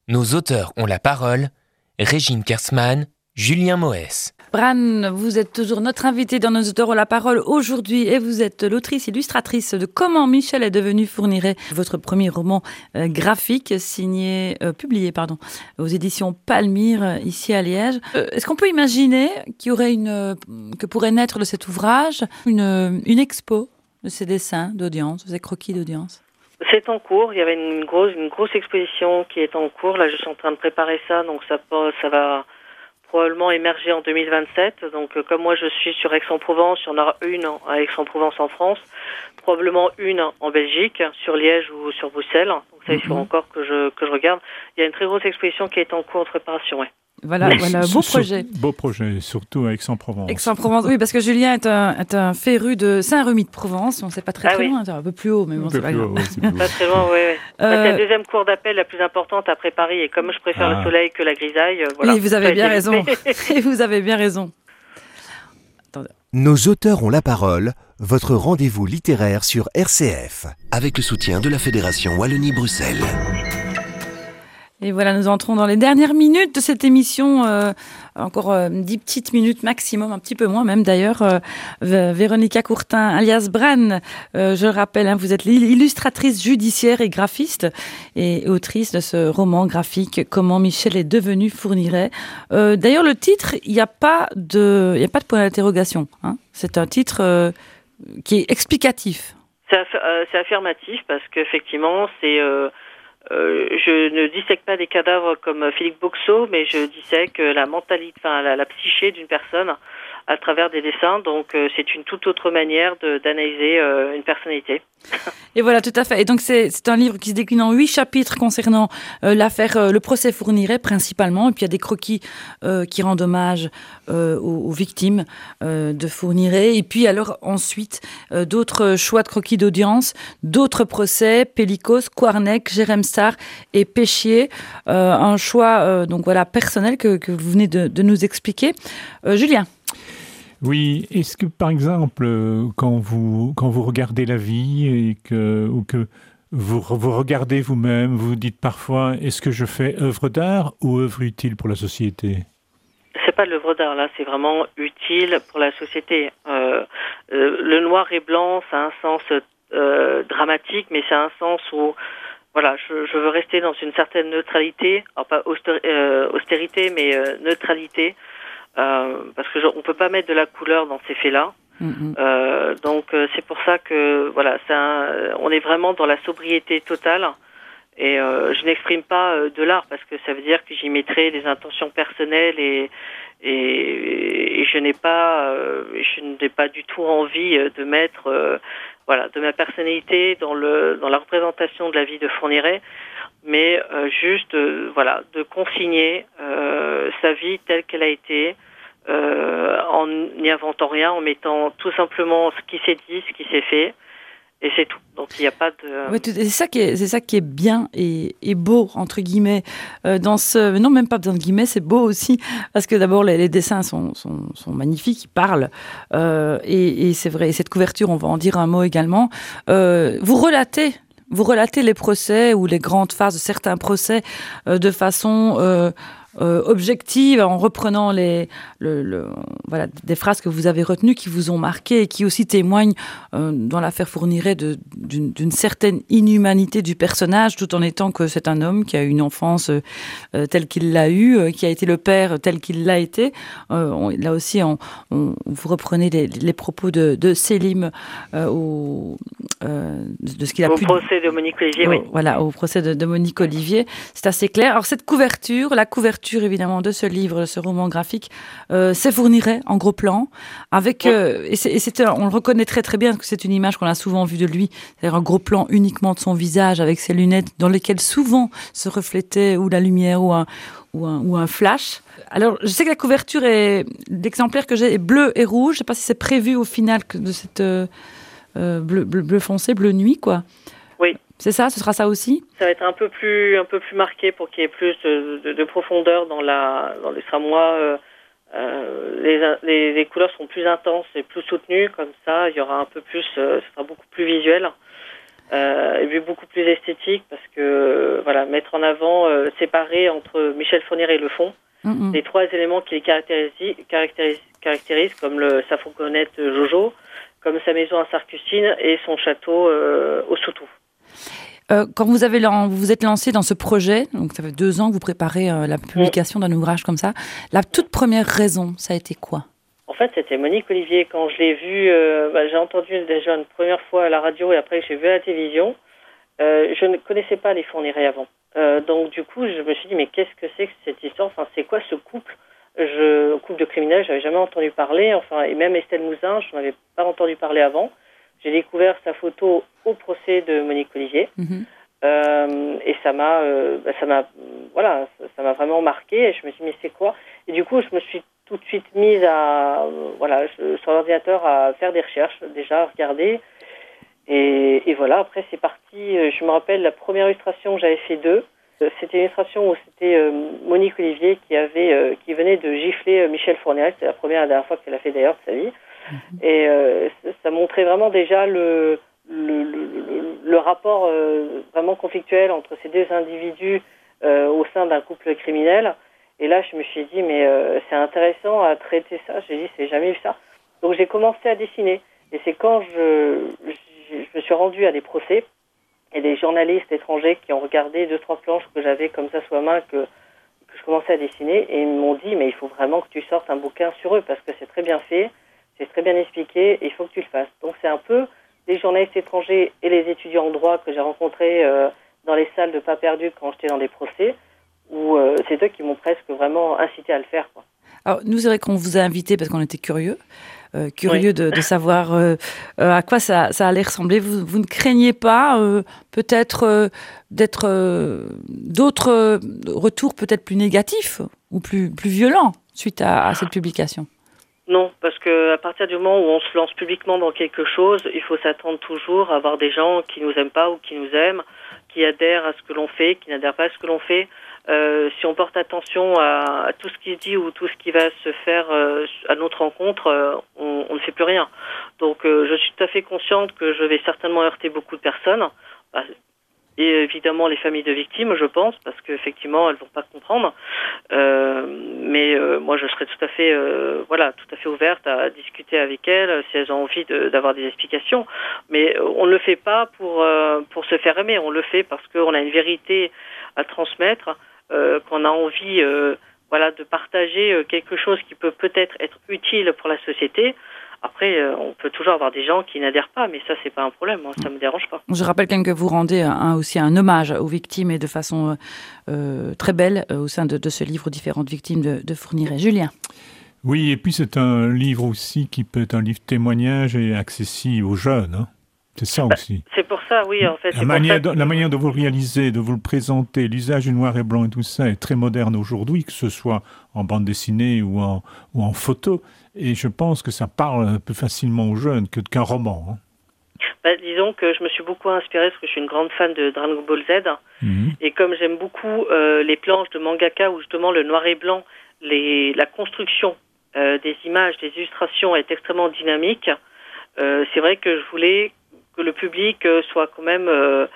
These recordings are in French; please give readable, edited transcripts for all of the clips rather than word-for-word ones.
Nos auteurs ont la parole, Régine Kersman, Julien Moès. Bran, vous êtes toujours notre invité dans Nos auteurs ont la parole aujourd'hui et vous êtes l'autrice illustratrice de Comment Michel est devenu Fourniret, votre premier roman graphique publié aux éditions Palmyre ici à Liège. Est-ce qu'on peut imaginer qu'il y aurait que pourrait naître de cet ouvrage une expo de ces dessins d'audience, de ces croquis d'audience? C'est en cours. Il y avait une grosse exposition qui est en cours. Là, je suis en train de préparer ça, donc ça va probablement émerger en 2027. Donc, comme moi, je suis sur Aix-en-Provence, il y en aura une à Aix-en-Provence en France, probablement une en Belgique, sur Liège ou sur Bruxelles. Donc, ça, il faut encore que je regarde. Il y a une très grosse exposition qui est en cours de préparation, ouais. Voilà, beau projet. Beau projet, surtout à Aix-en-Provence. Aix-en-Provence, oui, parce que Julien est un féru de Saint-Remy-de-Provence. On ne sait pas très loin, un peu plus haut, mais bon, c'est pas grave. Pas très loin, oui. C'est la deuxième cour d'appel la plus importante après Paris. Et comme je préfère le soleil que la grisaille, voilà. Oui, vous avez bien raison. Et vous avez bien raison. Attendez. Nos auteurs ont la parole, votre rendez-vous littéraire sur RCF. Avec le soutien de la Fédération Wallonie-Bruxelles. Et voilà, nous entrons dans les dernières minutes de cette émission, encore 10 petites minutes maximum, un petit peu moins même d'ailleurs. Véronica Courtin, alias Bran, je rappelle, vous êtes illustratrice judiciaire et graphiste et autrice de ce roman graphique « Comment Michel est devenu Fourniret ». D'ailleurs, le titre, il n'y a pas de point d'interrogation. Hein. C'est un titre qui est explicatif. C'est affirmatif parce qu'effectivement, c'est... je ne dissèque pas des cadavres comme Philippe Boxeau, mais je dissèque la mentalité, la psyché d'une personne à travers des dessins. Donc, c'est une toute autre manière d'analyser une personnalité. Et voilà, tout à fait. Et donc, c'est un livre qui se décline en 8 chapitres concernant l'affaire, le procès Fourniret principalement. Et puis, il y a des croquis qui rendent hommage aux victimes de Fourniret. Et puis, alors, ensuite, d'autres choix de croquis d'audience, d'autres procès, Pellicos, Quarnec, Jeremstar et Péchier. Un choix, donc voilà, personnel que vous venez de nous expliquer. Julien. Oui, est-ce que par exemple, quand vous regardez la vie ou que vous regardez vous-même, vous dites parfois, est-ce que je fais œuvre d'art ou œuvre utile pour la société ? C'est pas de l'œuvre d'art, là, c'est vraiment utile pour la société. Le noir et blanc, ça a un sens dramatique, mais c'est un sens où voilà, je veux rester dans une certaine neutralité, alors pas austérité, mais neutralité. Parce que on peut pas mettre de la couleur dans ces faits-là. Donc c'est pour ça que voilà, on est vraiment dans la sobriété totale. Et je n'exprime pas de l'art parce que ça veut dire que j'y mettrai des intentions personnelles et je n'ai pas du tout envie de mettre de ma personnalité dans la représentation de la vie de Fourniret, mais juste de consigner sa vie telle qu'elle a été, en n'y inventant rien, en mettant tout simplement ce qui s'est dit, ce qui s'est fait, et c'est tout. Donc il n'y a pas de... Ouais, c'est ça qui est bien et beau, entre guillemets, dans ce... Non, même pas dans guillemets, c'est beau aussi, parce que d'abord les dessins sont magnifiques, ils parlent, et c'est vrai, et cette couverture, on va en dire un mot également. Vous relatez les procès ou les grandes phases de certains procès de façon objective, en reprenant des phrases que vous avez retenues, qui vous ont marqué et qui aussi témoignent dans l'affaire Fourniret d'une certaine inhumanité du personnage, tout en étant que c'est un homme qui a eu une enfance telle qu'il l'a eue, qui a été le père tel qu'il l'a été. Là aussi, vous reprenez les propos de Selim de ce qu'il a pu... Au procès de Monique Olivier, oui. Voilà, au procès de Monique Olivier. C'est assez clair. Alors, cette couverture, la couverture évidemment de ce livre, de ce roman graphique, c'est Fourniret en gros plan, avec on le reconnaît très très bien parce que c'est une image qu'on a souvent vue de lui, c'est-à-dire un gros plan uniquement de son visage avec ses lunettes dans lesquelles souvent se reflétait ou la lumière ou un flash. Alors je sais que la couverture l'exemplaire que j'ai est bleu et rouge. Je ne sais pas si c'est prévu au final de cette bleu foncé, bleu nuit quoi. Oui. C'est ça, ce sera ça aussi. Ça va être un peu plus marqué pour qu'il y ait plus de profondeur dans les tramways. Les couleurs seront plus intenses et plus soutenues, comme ça, il y aura un peu plus, ce sera beaucoup plus visuel. Et beaucoup plus esthétique parce que mettre en avant, séparer entre Michel Fourniret et le fond, les trois éléments qui les caractérisent comme sa fourgonnette Jojo, comme sa maison à Sarcustine et son château au Soutou. Quand vous vous êtes lancé dans ce projet, donc ça fait 2 ans que vous préparez la publication d'un ouvrage comme ça, la toute première raison, ça a été quoi ? En fait, c'était Monique Olivier. Quand je l'ai vue, j'ai entendu déjà une première fois à la radio et après j'ai vu à la télévision. Je ne connaissais pas les Fourniret avant. Donc du coup, je me suis dit, mais qu'est-ce que c'est que cette histoire ? Enfin, c'est quoi ce couple ? Couple de criminels, j'avais jamais entendu parler. Enfin, et même Estelle Mouzin, je n'avais pas entendu parler avant. J'ai découvert sa photo au procès de Monique Olivier. Et ça m'a vraiment marqué. Et je me suis dit, mais c'est quoi ? Et du coup, je me suis tout de suite mise sur l'ordinateur à faire des recherches, déjà à regarder. Et voilà, après c'est parti. Je me rappelle la première illustration, j'avais fait 2. C'était une illustration où c'était Monique Olivier qui venait de gifler Michel Fourniret. C'était la première et la dernière fois qu'elle a fait d'ailleurs de sa vie. Et ça montrait vraiment déjà le rapport vraiment conflictuel entre ces 2 individus au sein d'un couple criminel. Et là, je me suis dit, mais c'est intéressant à traiter ça. J'ai dit, j'ai jamais vu ça. Donc j'ai commencé à dessiner. Et c'est quand je me suis rendue à des procès et des journalistes étrangers qui ont regardé 2-3 planches que j'avais comme ça sous la main que je commençais à dessiner et ils m'ont dit, mais il faut vraiment que tu sortes un bouquin sur eux parce que c'est très bien fait, c'est très bien expliqué et il faut que tu le fasses. Donc c'est un peu les journalistes étrangers et les étudiants en droit que j'ai rencontrés dans les salles de Pas Perdu quand j'étais dans des procès, où c'est eux qui m'ont presque vraiment incité à le faire, quoi. Alors, nous, c'est vrai qu'on vous a invité parce qu'on était curieux de savoir à quoi ça allait ressembler. Vous ne craignez pas peut-être d'être d'autres retours peut-être plus négatifs ou plus violents suite à cette publication ? Non, parce que à partir du moment où on se lance publiquement dans quelque chose, il faut s'attendre toujours à avoir des gens qui nous aiment pas ou qui nous aiment, qui adhèrent à ce que l'on fait, qui n'adhèrent pas à ce que l'on fait. Si on porte attention à tout ce qui se dit ou tout ce qui va se faire à notre rencontre, on ne fait plus rien. Donc je suis tout à fait consciente que je vais certainement heurter beaucoup de personnes. Et évidemment les familles de victimes, je pense, parce qu'effectivement elles vont pas comprendre. Mais moi je serai tout à fait ouverte à discuter avec elles si elles ont envie d'avoir des explications. Mais on ne le fait pas pour se faire aimer. On le fait parce qu'on a une vérité à transmettre, qu'on a envie de partager quelque chose qui peut peut-être être utile pour la société. Après, on peut toujours avoir des gens qui n'adhèrent pas, mais ça, c'est pas un problème. Moi, ça me dérange pas. Je rappelle quand même que vous rendez aussi un hommage aux victimes et de façon très belle au sein de ce livre, Différentes victimes de Fourniret. Julien. Oui, et puis c'est un livre aussi qui peut être un livre témoignage et accessible aux jeunes, hein. C'est ça aussi. C'est pour ça, oui, en fait. La manière de vous le réaliser, de vous le présenter, l'usage du noir et blanc et tout ça est très moderne aujourd'hui, que ce soit en bande dessinée ou en photo. Et je pense que ça parle plus facilement aux jeunes qu'un roman, hein. Disons que je me suis beaucoup inspirée parce que je suis une grande fan de Dragon Ball Z. Et comme j'aime beaucoup les planches de mangaka où justement le noir et blanc, la construction des images, des illustrations est extrêmement dynamique, c'est vrai que je voulais que le public soit quand même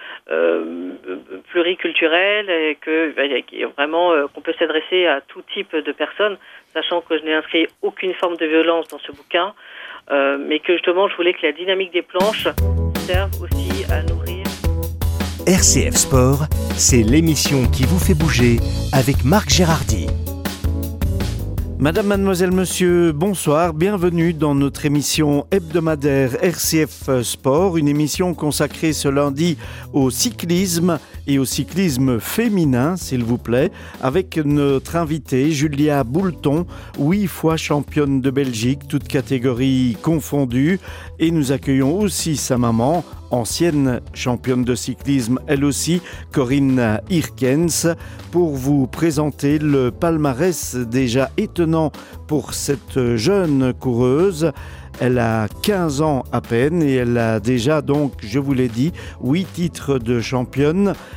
pluriculturel et que vraiment qu'on peut s'adresser à tout type de personnes, sachant que je n'ai inscrit aucune forme de violence dans ce bouquin, mais que justement je voulais que la dynamique des planches serve aussi à nourrir. RCF Sport, c'est l'émission qui vous fait bouger avec Marc Gérardy. Madame, mademoiselle, monsieur, bonsoir, bienvenue dans notre émission hebdomadaire RCF Sport, une émission consacrée ce lundi au cyclisme et au cyclisme féminin, s'il vous plaît, avec notre invitée Julia Boulton, 8 fois championne de Belgique, toutes catégories confondues, et nous accueillons aussi sa maman, ancienne championne de cyclisme, elle aussi, Corinne Hirkens, pour vous présenter le palmarès déjà étonnant pour cette jeune coureuse. Elle a 15 ans à peine et elle a déjà donc, je vous l'ai dit, 8 titres de championne.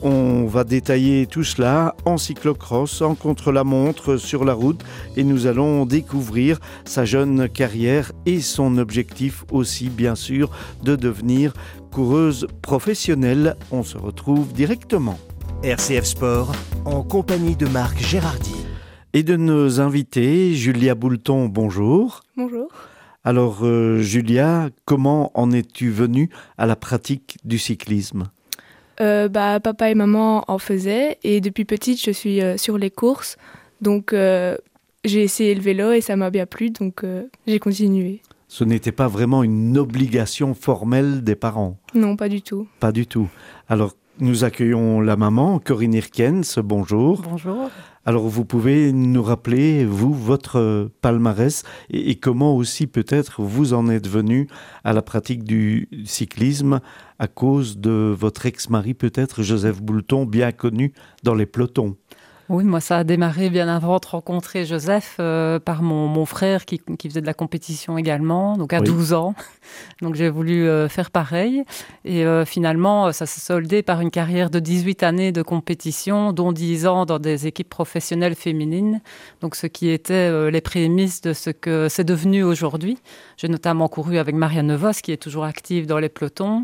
On va détailler tout cela en cyclocross, en contre-la-montre, sur la route et nous allons découvrir sa jeune carrière et son objectif aussi bien sûr de devenir coureuse professionnelle. On se retrouve directement. RCF Sport, en compagnie de Marc Gérardi. Et de nos invités, Julia Boulton, bonjour. Bonjour. Alors Julia, comment en es-tu venue à la pratique du cyclisme ? Papa et maman en faisaient et depuis petite je suis sur les courses, donc j'ai essayé le vélo et ça m'a bien plu, donc j'ai continué. Ce n'était pas vraiment une obligation formelle des parents ? Non, pas du tout. Pas du tout. Alors nous accueillons la maman, Corinne Irkens, bonjour. Bonjour. Alors vous pouvez nous rappeler, vous, votre palmarès et comment aussi peut-être vous en êtes venu à la pratique du cyclisme à cause de votre ex-mari peut-être, Joseph Boulton, bien connu dans les pelotons. Oui, moi ça a démarré bien avant de rencontrer Joseph par mon frère qui faisait de la compétition également, donc à 12 ans. Donc j'ai voulu faire pareil et finalement ça s'est soldé par une carrière de 18 années de compétition, dont 10 ans dans des équipes professionnelles féminines, donc ce qui était les prémices de ce que c'est devenu aujourd'hui. J'ai notamment couru avec Marianne Vos qui est toujours active dans les pelotons.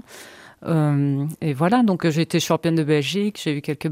Et voilà, donc j'ai été championne de Belgique, j'ai eu quelques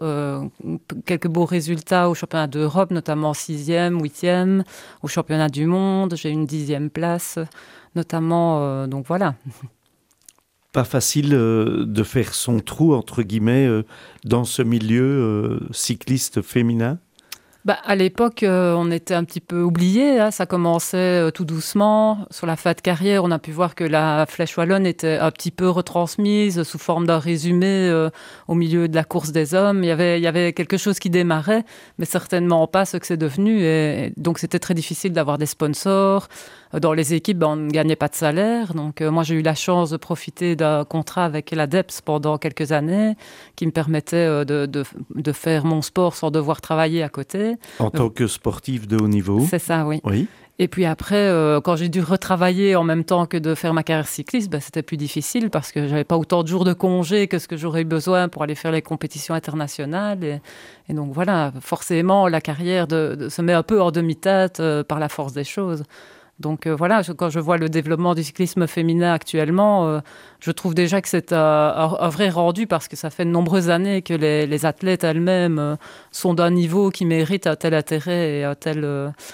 beaux résultats au championnat d'Europe, notamment 6e, 8e, au championnat du monde, j'ai eu une 10e place, notamment, donc voilà. Pas facile de faire son trou, entre guillemets, dans ce milieu cycliste féminin ? À l'époque, on était un petit peu oubliés, hein, ça commençait tout doucement. Sur la fin de carrière, on a pu voir que la Flèche Wallonne était un petit peu retransmise sous forme d'un résumé au milieu de la course des hommes. Il y avait quelque chose qui démarrait, mais certainement pas ce que c'est devenu. Et donc, c'était très difficile d'avoir des sponsors. Dans les équipes, on ne gagnait pas de salaire. Donc, moi, j'ai eu la chance de profiter d'un contrat avec l'ADEPS pendant quelques années qui me permettait de faire mon sport sans devoir travailler à côté. En tant que sportif de haut niveau ? C'est ça, oui. Oui. Et puis après, quand j'ai dû retravailler en même temps que de faire ma carrière cycliste, c'était plus difficile parce que j'avais pas autant de jours de congé que ce que j'aurais eu besoin pour aller faire les compétitions internationales. Et donc voilà, forcément, la carrière se met un peu en demi-teinte par la force des choses. Donc voilà, quand je vois le développement du cyclisme féminin actuellement, je trouve déjà que c'est un vrai rendu parce que ça fait de nombreuses années que les athlètes elles-mêmes sont d'un niveau qui mérite un tel intérêt et un tel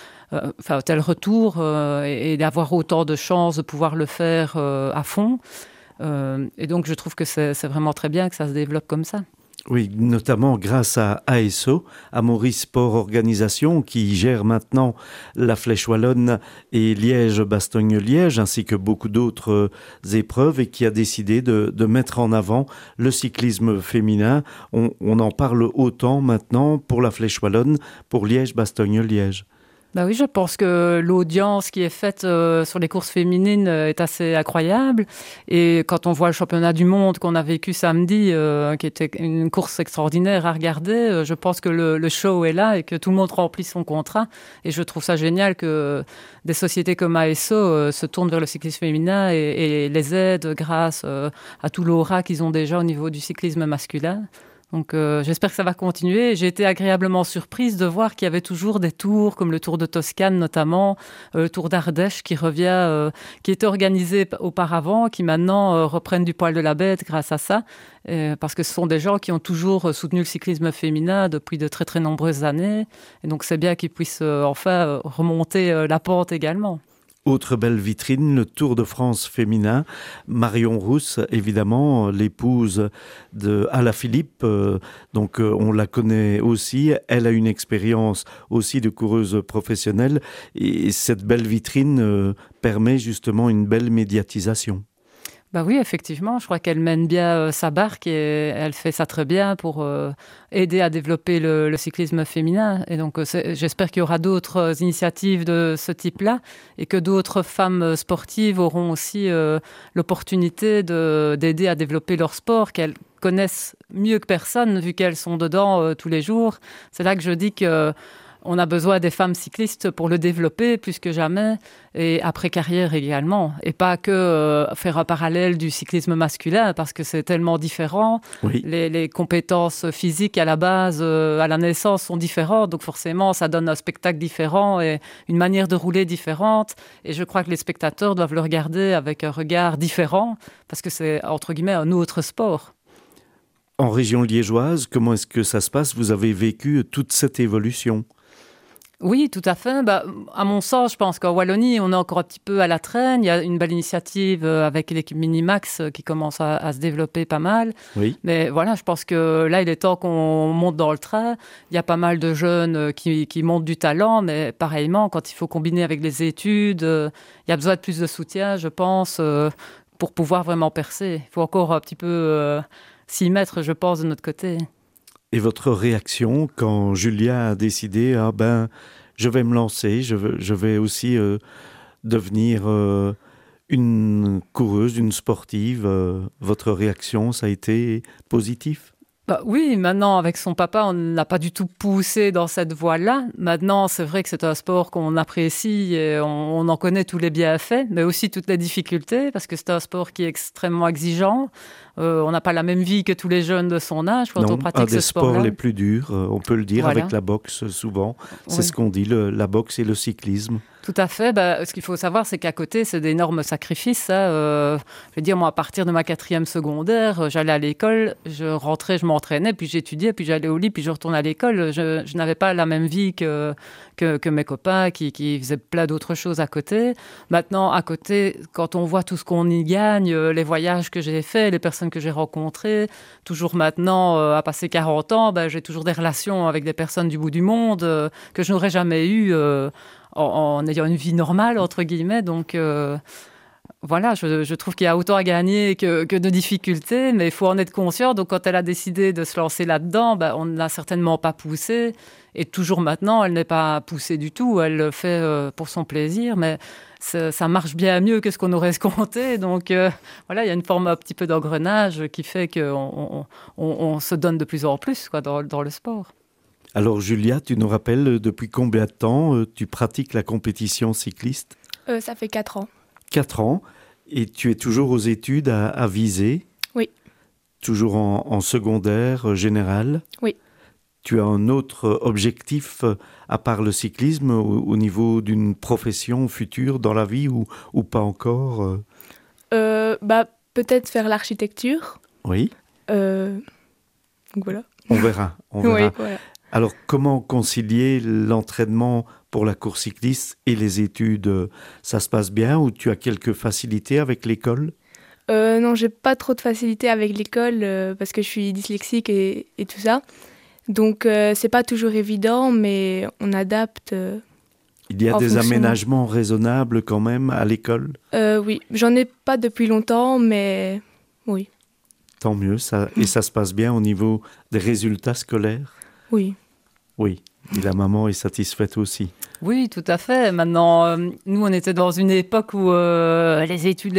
retour et d'avoir autant de chances de pouvoir le faire à fond. Et donc je trouve que c'est vraiment très bien que ça se développe comme ça. Oui, notamment grâce à ASO, Amaury Sport Organisation, qui gère maintenant la Flèche Wallonne et Liège-Bastogne-Liège, ainsi que beaucoup d'autres épreuves, et qui a décidé de mettre en avant le cyclisme féminin. On en parle autant maintenant pour la Flèche Wallonne, pour Liège-Bastogne-Liège. Oui, je pense que l'audience qui est faite sur les courses féminines est assez incroyable. Et quand on voit le championnat du monde qu'on a vécu samedi, qui était une course extraordinaire à regarder, je pense que le show est là et que tout le monde remplit son contrat. Et je trouve ça génial que des sociétés comme ASO se tournent vers le cyclisme féminin et les aident grâce à tout l'aura qu'ils ont déjà au niveau du cyclisme masculin. Donc j'espère que ça va continuer. J'ai été agréablement surprise de voir qu'il y avait toujours des tours, comme le Tour de Toscane notamment, le Tour d'Ardèche qui revient, qui était organisé auparavant, qui maintenant reprennent du poil de la bête grâce à ça, parce que ce sont des gens qui ont toujours soutenu le cyclisme féminin depuis de très très nombreuses années. Et donc c'est bien qu'ils puissent enfin remonter la pente également. Autre belle vitrine, le Tour de France féminin. Marion Rousse, évidemment, l'épouse de Alaphilippe. Donc, on la connaît aussi. Elle a une expérience aussi de coureuse professionnelle. Et cette belle vitrine permet justement une belle médiatisation. Oui, effectivement, je crois qu'elle mène bien sa barque et elle fait ça très bien pour aider à développer le cyclisme féminin. Et donc, j'espère qu'il y aura d'autres initiatives de ce type-là et que d'autres femmes sportives auront aussi l'opportunité d'aider à développer leur sport, qu'elles connaissent mieux que personne vu qu'elles sont dedans tous les jours. C'est là que je dis que on a besoin des femmes cyclistes pour le développer plus que jamais, et après carrière également. Et pas que faire un parallèle du cyclisme masculin, parce que c'est tellement différent. Oui. Les compétences physiques à la base, à la naissance, sont différentes. Donc forcément, ça donne un spectacle différent et une manière de rouler différente. Et je crois que les spectateurs doivent le regarder avec un regard différent, parce que c'est, entre guillemets, un autre sport. En région liégeoise, comment est-ce que ça se passe? Vous avez vécu toute cette évolution? Oui, tout à fait. À mon sens, je pense qu'en Wallonie, on est encore un petit peu à la traîne. Il y a une belle initiative avec l'équipe Minimax qui commence à se développer pas mal. Oui. Mais voilà, je pense que là, il est temps qu'on monte dans le train. Il y a pas mal de jeunes qui montent du talent, mais pareillement, quand il faut combiner avec les études, il y a besoin de plus de soutien, je pense, pour pouvoir vraiment percer. Il faut encore un petit peu s'y mettre, je pense, de notre côté. Et votre réaction quand Julia a décidé, je vais me lancer, je vais aussi devenir une coureuse, une sportive, votre réaction, ça a été positif? Oui, maintenant, avec son papa, on n'a pas du tout poussé dans cette voie-là. Maintenant, c'est vrai que c'est un sport qu'on apprécie et on en connaît tous les bienfaits, mais aussi toutes les difficultés, parce que c'est un sport qui est extrêmement exigeant. On n'a pas la même vie que tous les jeunes de son âge quand on pratique ce sport-là. Un des sports les plus durs, on peut le dire, voilà. avec la boxe souvent. C'est Oui. ce qu'on dit, la boxe et le cyclisme. Tout à fait. Ce qu'il faut savoir, c'est qu'à côté, c'est d'énormes sacrifices. Je veux dire, moi, à partir de ma 4e secondaire, j'allais à l'école, je rentrais, je m'entraînais, puis j'étudiais, puis j'allais au lit, puis je retournais à l'école. Je n'avais pas la même vie que mes copains qui faisaient plein d'autres choses à côté. Maintenant, à côté, quand on voit tout ce qu'on y gagne, les voyages que j'ai faits, les personnes que j'ai rencontrées, toujours maintenant, à passer 40 ans, j'ai toujours des relations avec des personnes du bout du monde que je n'aurais jamais eues en ayant une vie normale, entre guillemets. Donc, voilà, je trouve qu'il y a autant à gagner que de difficultés, mais il faut en être conscient. Donc, quand elle a décidé de se lancer là-dedans, on ne l'a certainement pas poussée. Et toujours maintenant, elle n'est pas poussée du tout. Elle le fait pour son plaisir, mais ça marche bien mieux que ce qu'on aurait escompté. Donc, voilà, il y a une forme un petit peu d'engrenage qui fait qu'on se donne de plus en plus dans le sport. Alors Julia, tu nous rappelles depuis combien de temps tu pratiques la compétition cycliste? Ça fait 4 ans. 4 ans. Et tu es toujours aux études à viser? Oui. Toujours en secondaire général? Oui. Tu as un autre objectif à part le cyclisme au niveau d'une profession future dans la vie ou pas encore? Peut-être faire l'architecture. Oui. Donc voilà. On verra. Oui, voilà. Alors, comment concilier l'entraînement pour la course cycliste et les études? Ça se passe bien ou tu as quelques facilités avec l'école? Non, j'ai pas trop de facilité avec l'école parce que je suis dyslexique et tout ça. Donc, c'est pas toujours évident, mais on adapte. Il y a des aménagements raisonnables quand même à l'école? Oui, j'en ai pas depuis longtemps, mais oui. Tant mieux, et ça se passe bien au niveau des résultats scolaires? Oui. Oui, et la maman est satisfaite aussi. Oui, tout à fait. Maintenant, nous, on était dans une époque où les études,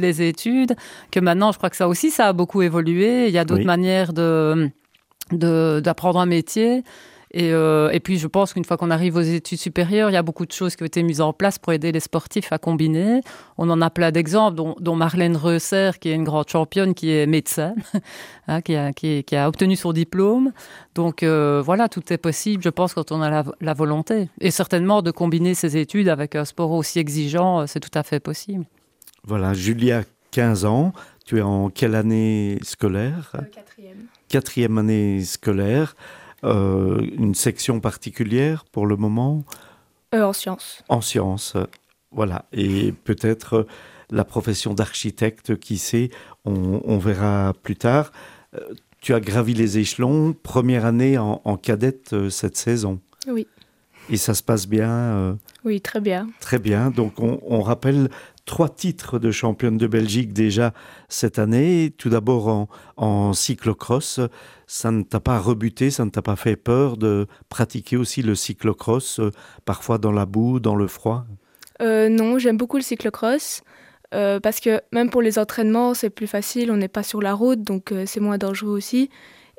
que maintenant, je crois que ça aussi, ça a beaucoup évolué. Il y a d'autres manières d'apprendre un métier. Et puis, je pense qu'une fois qu'on arrive aux études supérieures, il y a beaucoup de choses qui ont été mises en place pour aider les sportifs à combiner. On en a plein d'exemples, dont Marlène Reusser, qui est une grande championne, qui est médecin, qui a obtenu son diplôme. Donc, voilà, tout est possible, je pense, quand on a la volonté. Et certainement, de combiner ses études avec un sport aussi exigeant, c'est tout à fait possible. Voilà, Julia, 15 ans. Tu es en quelle année scolaire? 4e. 4e année scolaire. Une section particulière pour le moment? En sciences. En sciences, voilà. Et peut-être la profession d'architecte, qui sait, on verra plus tard. Tu as gravi les échelons, première année en cadette cette saison. Oui. Et ça se passe bien? Oui, très bien. Très bien. Donc on rappelle 3 titres de championne de Belgique déjà cette année. Tout d'abord en cyclocross. Ça ne t'a pas rebuté, ça ne t'a pas fait peur de pratiquer aussi le cyclocross, parfois dans la boue, dans le froid? Non, j'aime beaucoup le cyclocross. Parce que même pour les entraînements, c'est plus facile, on n'est pas sur la route, donc c'est moins dangereux aussi.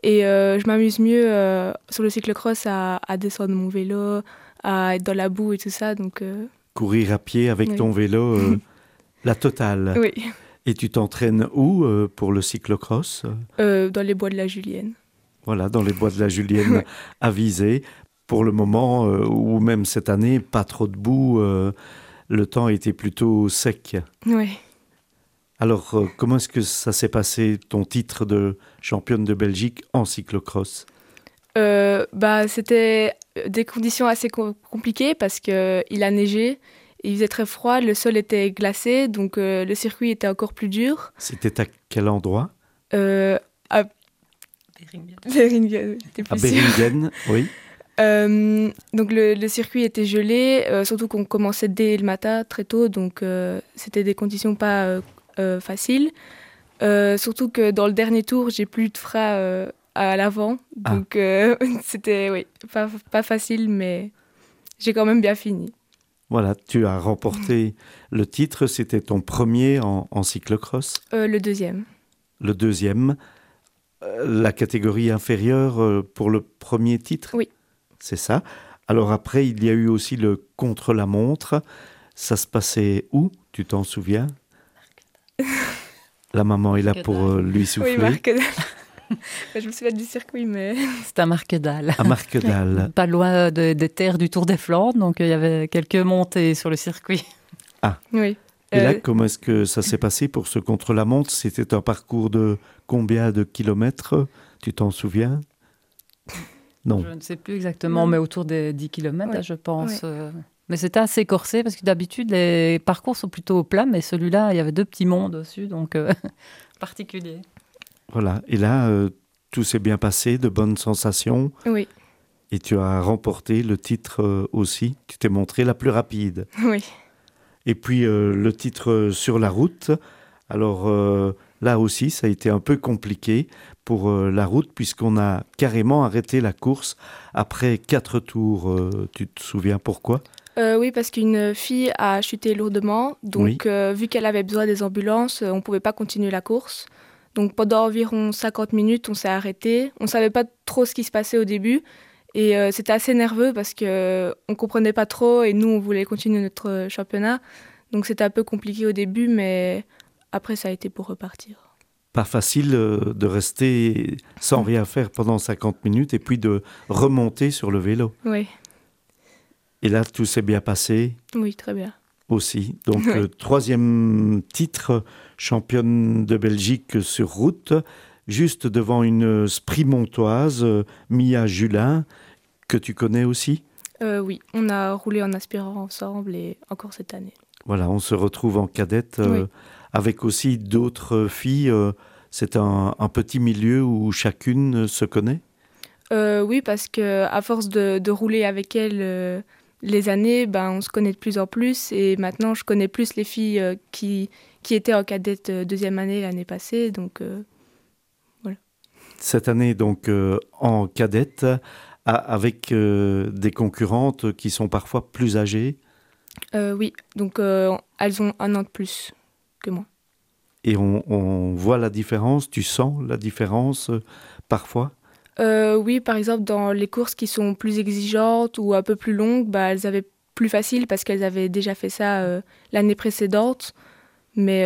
Et je m'amuse mieux sur le cyclocross à descendre mon vélo, à être dans la boue et tout ça. Donc, courir à pied avec ton vélo, la totale. Oui. Et tu t'entraînes où pour le cyclocross ? Dans les bois de la Julienne. Voilà, dans les bois de la Julienne à Visé. Pour le moment, ou même cette année, pas trop de boue, le temps était plutôt sec. Oui. Alors, comment est-ce que ça s'est passé, ton titre de championne de Belgique en cyclocross ? C'était des conditions assez compliquées parce qu'il a neigé, il faisait très froid, le sol était glacé, donc le circuit était encore plus dur. C'était à quel endroit ? À Beringen. À Beringen, oui. Donc le circuit était gelé, surtout qu'on commençait dès le matin, très tôt, donc c'était des conditions pas faciles. Surtout que dans le dernier tour, j'ai plus de frein à l'avant, donc c'était pas facile, mais j'ai quand même bien fini. Voilà, tu as remporté le titre, c'était ton premier en cyclocross ? Le deuxième. Le deuxième, la catégorie inférieure pour le premier titre ? Oui. C'est ça. Alors après, il y a eu aussi le contre-la-montre. Ça se passait où ? Tu t'en souviens ? La maman est là pour lui souffler. Oui, Marquedal. Je me souviens du circuit, mais... C'est à Marquedal. À Marquedal. Pas loin des terres du Tour des Flandres, donc il y avait quelques montées sur le circuit. Ah. Oui. Et là, comment est-ce que ça s'est passé pour ce contre-la-montre ? C'était un parcours de combien de kilomètres ? Tu t'en souviens ? Non. Je ne sais plus exactement, mais autour des 10 km, je pense. Mais c'était assez corsé, parce que d'habitude, les parcours sont plutôt plats, mais celui-là, il y avait 2 petits monts dessus, donc particulier. Voilà. Et là, tout s'est bien passé, de bonnes sensations. Oui. Et tu as remporté le titre aussi. Tu t'es montrée la plus rapide. Oui. Et puis, le titre sur la route. Alors, là aussi, ça a été un peu compliqué pour la route, puisqu'on a carrément arrêté la course après 4 tours. Tu te souviens pourquoi ? Oui, parce qu'une fille a chuté lourdement. Donc, vu qu'elle avait besoin des ambulances, on ne pouvait pas continuer la course. Donc, pendant environ 50 minutes, on s'est arrêté. On ne savait pas trop ce qui se passait au début. Et c'était assez nerveux parce qu'on ne comprenait pas trop et nous, on voulait continuer notre championnat. Donc, c'était un peu compliqué au début, mais après, ça a été pour repartir. Pas facile de rester sans rien faire pendant 50 minutes et puis de remonter sur le vélo. Oui. Et là, tout s'est bien passé ? Oui, très bien. Aussi. Donc, troisième titre, championne de Belgique sur route, juste devant une sprimontoise, Mia Julin, que tu connais aussi ? Oui, on a roulé en aspirant ensemble et encore cette année. Voilà, on se retrouve en cadette avec aussi d'autres filles. C'est un petit milieu où chacune se connaît ? Oui, parce qu'à force de rouler avec elle les années, on se connaît de plus en plus. Et maintenant, je connais plus les filles qui étaient en cadette deuxième année l'année passée. Donc, voilà. Cette année, donc, en cadette, avec des concurrentes qui sont parfois plus âgées ? Oui, donc elles ont 1 an de plus que moi. Et on voit la différence, tu sens la différence parfois ? Oui, par exemple, dans les courses qui sont plus exigeantes ou un peu plus longues, elles avaient plus facile parce qu'elles avaient déjà fait ça l'année précédente. Mais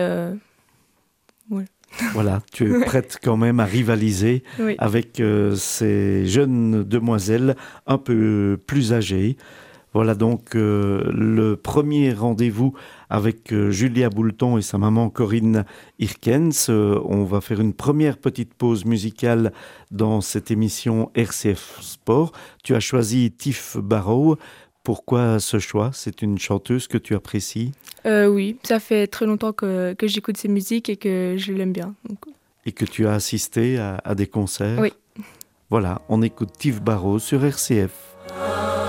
voilà, tu es prête quand même à rivaliser avec ces jeunes demoiselles un peu plus âgées. Voilà donc le premier rendez-vous avec Julia Boulton et sa maman Corinne Hirkens. On va faire une première petite pause musicale dans cette émission RCF Sport. Tu as choisi Tiff Barrow. Pourquoi ce choix ? C'est une chanteuse que tu apprécies ? Oui, ça fait très longtemps que j'écoute ses musiques et que je l'aime bien. Donc... Et que tu as assisté à des concerts ? Oui. Voilà, on écoute Tiff Barrow sur RCF.